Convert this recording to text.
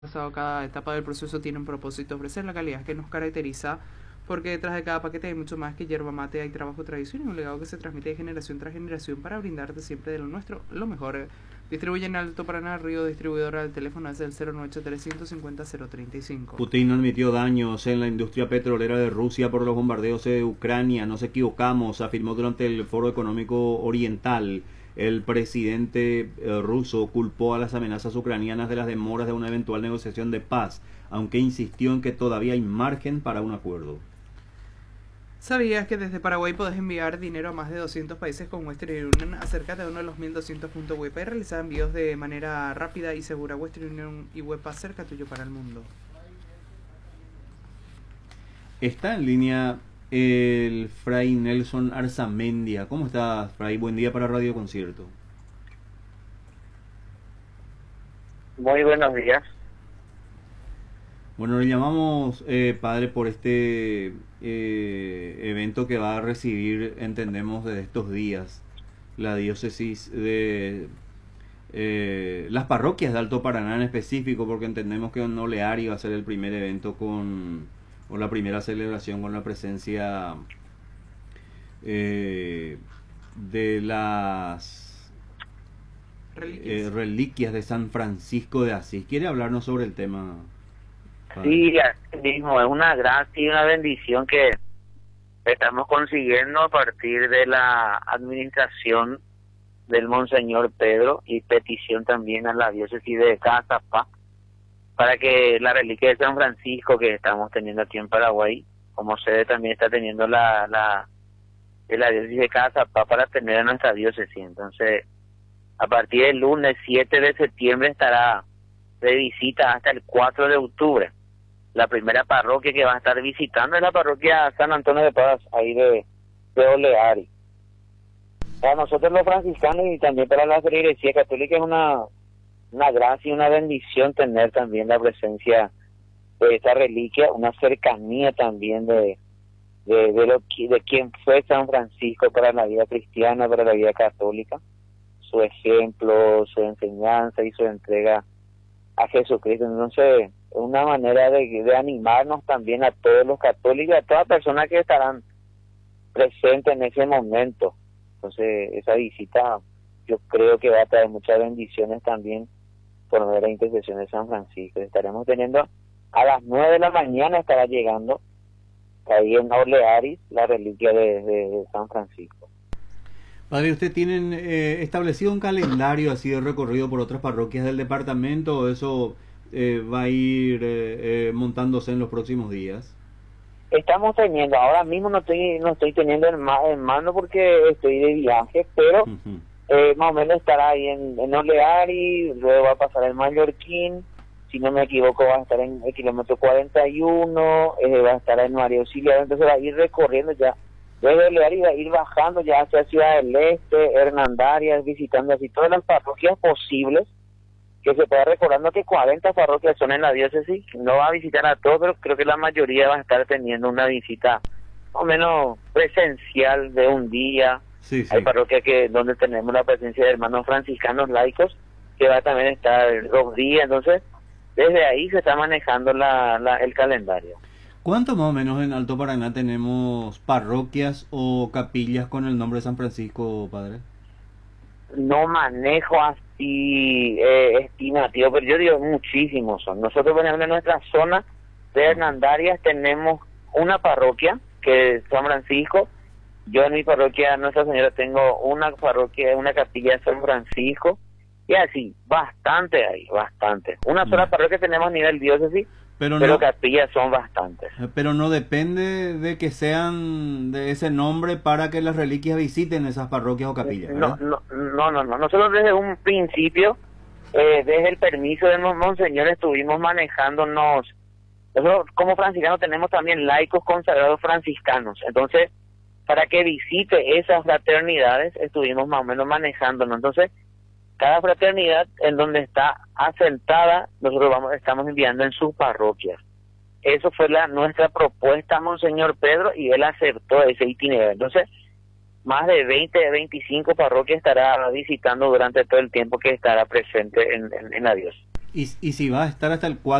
Cada etapa del proceso tiene un propósito: ofrecer la calidad que nos caracteriza, porque detrás de cada paquete hay mucho más que yerba mate, hay trabajo, tradición y un legado que se transmite de generación tras generación para brindarte siempre de lo nuestro, lo mejor. Distribuyen Alto Paraná, Río Distribuidora. Del teléfono es el 098-350-035. Putin admitió daños en la industria petrolera de Rusia por los bombardeos de Ucrania. Nos equivocamos, afirmó durante el Foro Económico Oriental. El presidente ruso culpó a las amenazas ucranianas de las demoras de una eventual negociación de paz, aunque insistió en que todavía hay margen para un acuerdo. ¿Sabías que desde Paraguay podés enviar dinero a más de 200 países con Western Union? Acércate a uno de los 1200 puntos WebPay y realiza envíos de manera rápida y segura. Western Union y WebPay, cerca tuyo para el mundo. Está en línea el Fray Nelson Arzamendia. ¿Cómo estás, Fray? Buen día para Radio Concierto. Muy buenos días. Bueno, le llamamos, padre, por este evento que va a recibir, entendemos, desde estos días, la diócesis de las parroquias de Alto Paraná en específico, porque entendemos que en Oleari va a ser el primer evento o la primera celebración con la presencia de las reliquias de San Francisco de Asís. ¿Quiere hablarnos sobre el tema? Sí, así mismo, es una gracia y una bendición que estamos consiguiendo a partir de la administración del Monseñor Pedro y petición también a la diócesis de Cazapá para que la reliquia de San Francisco que estamos teniendo aquí en Paraguay, como sede también está teniendo la diócesis de Cazapá para tener a nuestra diócesis. Entonces, a partir del lunes 7 de septiembre estará de visita hasta el 4 de octubre. La primera parroquia que va a estar visitando es la parroquia San Antonio de Paz, ahí de Oleari. Para nosotros los franciscanos y también para la Iglesia Católica es una gracia y una bendición tener también la presencia de esta reliquia, una cercanía también de quién fue San Francisco para la vida cristiana, para la vida católica, su ejemplo, su enseñanza y su entrega a Jesucristo. Entonces, una manera de animarnos también a todos los católicos, a todas personas que estarán presentes en ese momento. Entonces, esa visita yo creo que va a traer muchas bendiciones también por medio de la intercesión de San Francisco. Estaremos teniendo a las 9 de la mañana, estará llegando ahí en Olearis la reliquia de San Francisco. Padre, ¿usted tienen establecido un calendario así de recorrido por otras parroquias del departamento o eso va a ir montándose en los próximos días? Estamos teniendo, ahora mismo no estoy teniendo en mano porque estoy de viaje, pero más o menos estará ahí en Oleari, luego va a pasar el Mallorquín, si no me equivoco va a estar en el kilómetro 41, va a estar en María Auxiliadora, entonces va a ir recorriendo ya. Desde Oleari va a ir bajando ya hacia Ciudad del Este, Hernandarias, visitando así todas las parroquias posibles, que se pueda recordando que 40 parroquias son en la diócesis. No va a visitar a todos, pero creo que la mayoría va a estar teniendo una visita más o menos presencial de un día. Sí. Hay parroquias donde tenemos la presencia de hermanos franciscanos laicos, que va a también estar 2 días, entonces desde ahí se está manejando el calendario. ¿Cuánto más o menos en Alto Paraná tenemos parroquias o capillas con el nombre de San Francisco, padre? No manejo así estimativo, pero yo digo muchísimos son. Nosotros, por ejemplo, en nuestra zona de Hernandarias tenemos una parroquia que es San Francisco. Yo en mi parroquia Nuestra Señora tengo una parroquia, una capilla de San Francisco, y así, bastante ahí, bastante. Una sola parroquia tenemos a nivel diócesis, pero capillas son bastantes. Pero no depende de que sean de ese nombre para que las reliquias visiten esas parroquias o capillas, ¿verdad? No. Nosotros desde un principio, desde el permiso de Monseñor, estuvimos manejándonos. Nosotros como franciscanos tenemos también laicos consagrados franciscanos. Entonces, para que visite esas fraternidades, estuvimos más o menos manejándonos. Entonces, cada fraternidad en donde está asentada, nosotros estamos enviando en sus parroquias. Eso fue nuestra propuesta a Monseñor Pedro y él aceptó ese itinerario. Entonces, más de 25 parroquias estará visitando durante todo el tiempo que estará presente en la diócesis. Y si va a estar hasta el 4